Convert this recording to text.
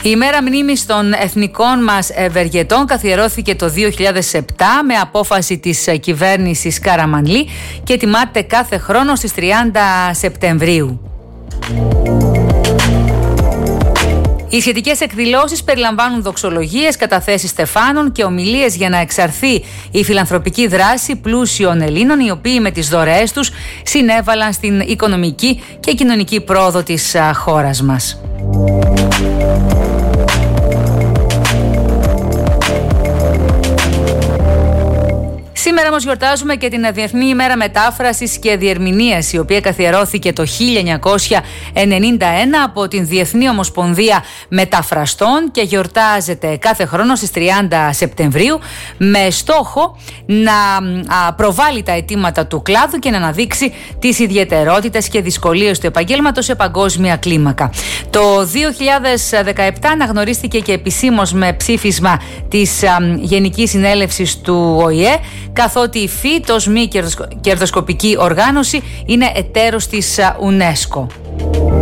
Η ημέρα μνήμης των εθνικών μας ευεργετών καθιερώθηκε το 2007 με απόφαση της κυβέρνησης Καραμανλή και τιμάται κάθε χρόνο στις 30 Σεπτεμβρίου. Οι σχετικές εκδηλώσεις περιλαμβάνουν δοξολογίες, καταθέσεις στεφάνων και ομιλίες για να εξαρθεί η φιλανθρωπική δράση πλούσιων Ελλήνων, οι οποίοι με τις δωρεές τους συνέβαλαν στην οικονομική και κοινωνική πρόοδο της χώρας μας. Σήμερα όμως γιορτάζουμε και την Διεθνή ημέρα μετάφρασης και διερμηνίας, η οποία καθιερώθηκε το 1991 από την Διεθνή Ομοσπονδία Μεταφραστών και γιορτάζεται κάθε χρόνο στις 30 Σεπτεμβρίου με στόχο να προβάλλει τα αιτήματα του κλάδου και να αναδείξει τις ιδιαιτερότητες και δυσκολίες του επαγγέλματος σε παγκόσμια κλίμακα. Το 2017 αναγνωρίστηκε και επισήμως με ψήφισμα της Γενικής Συνέλευσης του ΟΗΕ, καθότι η ΦΥΤ ως μη κερδοσκοπική οργάνωση είναι εταίρος της UNESCO.